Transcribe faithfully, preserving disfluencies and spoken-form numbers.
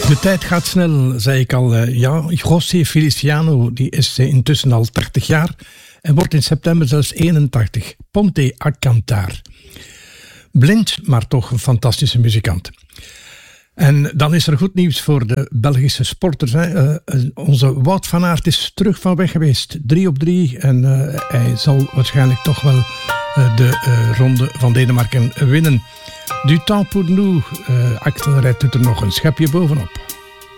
De tijd gaat snel, zei ik al. Ja, José Feliciano die is intussen al tachtig jaar en wordt in september zelfs eenentachtig. Ponte a cantar. Blind, maar toch een fantastische muzikant. En dan is er goed nieuws voor de Belgische sporters. Hè. Uh, onze Wout van Aert is terug van weg geweest. Drie op drie. En uh, hij zal waarschijnlijk toch wel uh, de uh, ronde van Denemarken winnen. Du temps pour nous. Uh, Axel rijdt doet er nog een schepje bovenop.